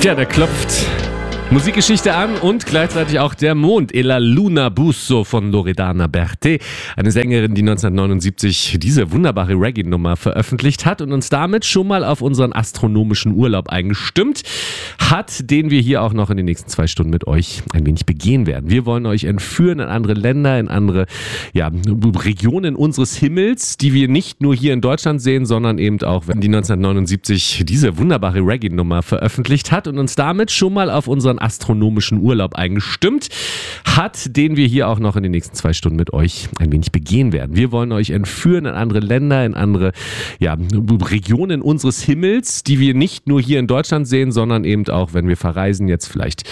Ja, der klopft Musikgeschichte an und gleichzeitig auch der Mond. E la Luna Busso von Loredana Bertè, eine Sängerin, die 1979 diese wunderbare Reggae-Nummer veröffentlicht hat und uns damit schon mal auf unseren astronomischen Urlaub eingestimmt hat, den wir hier auch noch in den nächsten 2 Stunden mit euch ein wenig begehen werden. Wir wollen euch entführen in andere Länder, in andere Regionen unseres Himmels, die wir nicht nur hier in Deutschland sehen, sondern eben auch, wenn die 1979 diese wunderbare Reggae-Nummer veröffentlicht hat und uns damit schon mal auf unseren astronomischen Urlaub eingestimmt hat, den wir hier auch noch in den nächsten 2 Stunden mit euch ein wenig begehen werden. Wir wollen euch entführen in andere Länder, in andere Regionen unseres Himmels, die wir nicht nur hier in Deutschland sehen, sondern eben auch, wenn wir verreisen, jetzt vielleicht